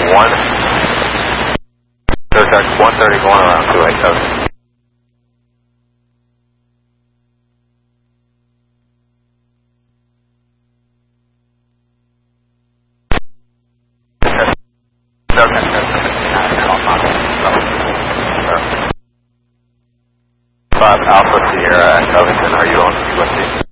1. Contact 130 going around 287. Alpha Sierra at Covington, are you on USC?